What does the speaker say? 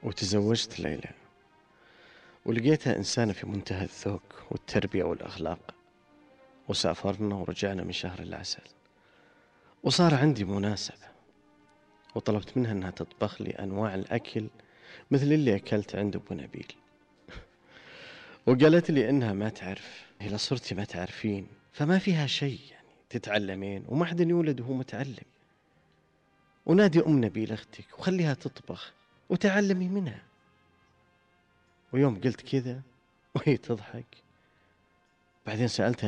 وتزوجت ليلى، ولقيتها إنسانة في منتهى الذوق والتربية والأخلاق. وسافرنا ورجعنا من شهر العسل، وصار عندي مناسبة، وطلبت منها أنها تطبخ لي أنواع الأكل مثل اللي أكلت عند أبو نبيل. وقالت لي إنها ما تعرف، إذا صرتي ما تعرفين فما فيها شيء، يعني تتعلمين وما حد يولد وهو متعلم. ونادي أم نبيل أختك وخليها تطبخ وتعلمي منها. ويوم قلت كذا وهي تضحك، بعدين سألتها